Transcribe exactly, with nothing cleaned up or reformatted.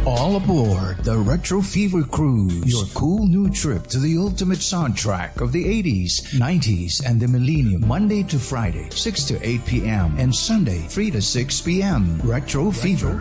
All aboard the Retro Fever Cruise, your cool new trip to the ultimate soundtrack of the eighties, nineties, and the millennium. Monday to Friday, six to eight p.m. and Sunday, three to six p.m. Retro Fever.